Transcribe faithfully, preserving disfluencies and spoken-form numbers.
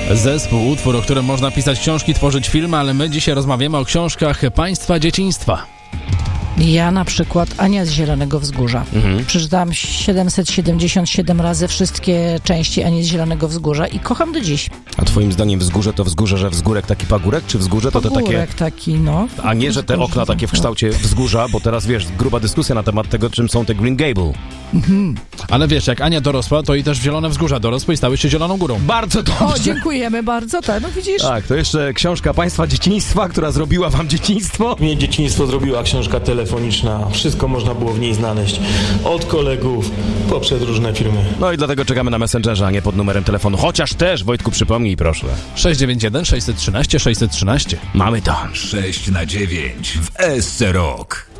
Zespół, utwór, o którym można pisać książki, tworzyć filmy, ale my dzisiaj rozmawiamy o książkach państwa dzieciństwa. Ja na przykład Ania z Zielonego Wzgórza. Mhm. Przeczytałam siedemset siedemdziesiąt siedem razy wszystkie części Ani z Zielonego Wzgórza i kocham do dziś. A twoim zdaniem wzgórze to wzgórze, że wzgórek taki pagórek, czy wzgórze to te takie... Pagórek taki, no. A nie, że te okna takie w kształcie wzgórza, bo teraz, wiesz, gruba dyskusja na temat tego, czym są te Green Gable. Mhm. Ale wiesz, jak Ania dorosła, to i też Zielone Wzgórza dorosły i stały się Zieloną Górą. Bardzo dobrze. O, dziękujemy bardzo, tak, no widzisz. Tak, to jeszcze książka państwa dzieciństwa, która zrobiła wam dzieciństwo. Mnie dzieciństwo zrobiła książka telefoniczna. Wszystko można było w niej znaleźć. Od kolegów, poprzez różne firmy. No i dlatego czekamy na Messengerze, a nie pod numerem telefonu. Chociaż też, Wojtku, przypomnij, proszę. sześć dziewięć jeden sześć jeden trzy sześć jeden trzy. Mamy to. sześć na dziewięć w S C Rock.